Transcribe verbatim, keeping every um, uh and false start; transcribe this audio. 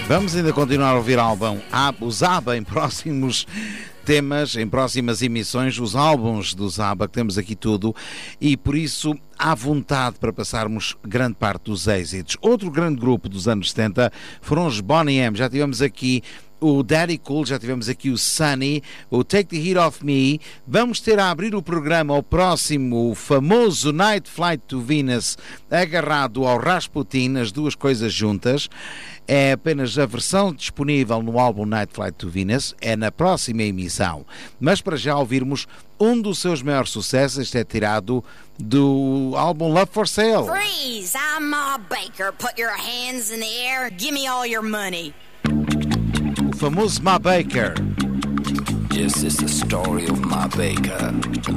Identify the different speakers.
Speaker 1: Vamos ainda continuar a ouvir álbum, os ABBA em próximos temas, em próximas emissões, os álbuns dos ABBA, que temos aqui tudo, e por isso há vontade para passarmos grande parte dos êxitos. Outro grande grupo dos anos setenta foram os Boney M. Já tivemos aqui o Daddy Cool, já tivemos aqui o Sunny, o Take the Heat Off Me. Vamos ter a abrir o programa ao próximo, o famoso Night Flight to Venus, agarrado ao Rasputin, as duas coisas juntas. É apenas a versão disponível no álbum Night Flight to Venus, é na próxima emissão. Mas para já ouvirmos um dos seus maiores sucessos, este é tirado do álbum Love for Sale.
Speaker 2: Freeze! I'm Ma Baker. Put your hands in the air. Give me all your money.
Speaker 1: O famoso Ma Baker.
Speaker 3: Yes, it's the story of Ma Baker.